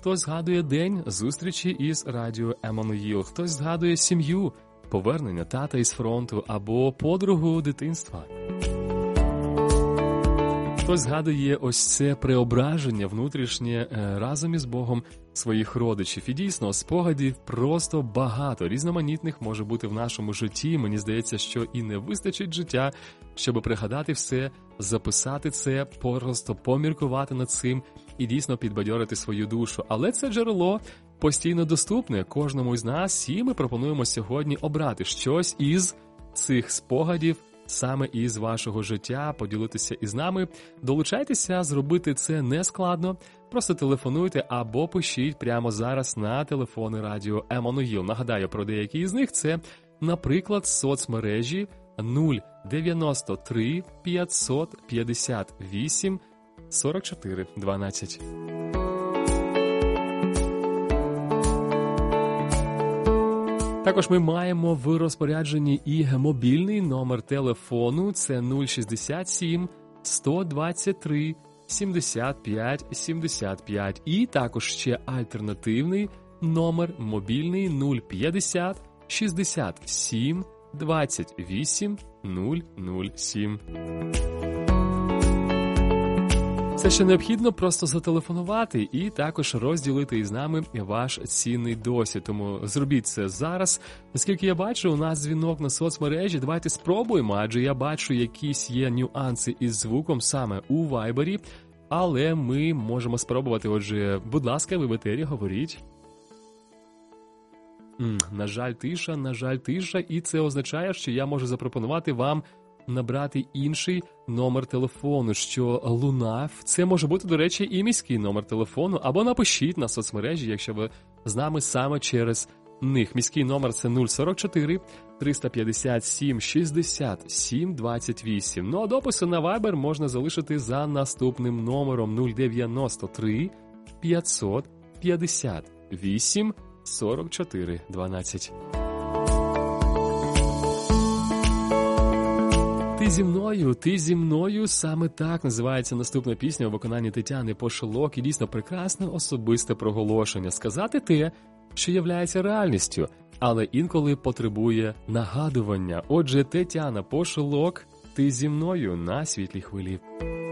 хтось згадує день зустрічі із радіо Еммануїл, хтось згадує сім'ю, повернення тата із фронту або подругу дитинства. Хтось згадує ось це преображення внутрішнє разом із Богом своїх родичів. І дійсно, спогадів просто багато, різноманітних може бути в нашому житті. Мені здається, що і не вистачить життя, щоб пригадати все, записати це, просто поміркувати над цим і дійсно підбадьорити свою душу. Але це джерело постійно доступне кожному з нас, і ми пропонуємо сьогодні обрати щось із цих спогадів, саме із вашого життя, поділитися із нами. Долучайтеся, зробити це не складно. Просто телефонуйте або пишіть прямо зараз на телефони радіо Еммануїл. Нагадаю про деякі із них. Це, наприклад, соцмережі 093 558 44 12. Також ми маємо в розпорядженні і мобільний номер телефону. Це 067 123 75 75. І також ще альтернативний номер мобільний 050 67 28 007. Все, що необхідно, просто зателефонувати і також розділити із нами ваш цінний досвід. Тому зробіть це зараз. Наскільки я бачу, у нас дзвінок на соцмережі. Давайте спробуємо, адже я бачу, якісь є нюанси із звуком саме у Вайбері. Але ми можемо спробувати. Отже, будь ласка, ви в етері, говоріть. На жаль, тиша. І це означає, що я можу запропонувати вам набрати інший номер телефону, що лунав. Це може бути, до речі, і міський номер телефону, або напишіть на соцмережі, якщо ви з нами саме через них. Міський номер – це 044 357 67 28. Ну а дописи на Viber можна залишити за наступним номером 093 558 44 12. Ти зі мною, саме так називається наступна пісня у виконанні Тетяни Пошилок, і дійсно прекрасне особисте проголошення. Сказати те, що являється реальністю, але інколи потребує нагадування. Отже, Тетяна Пошилок, ти зі мною на світлій хвилі.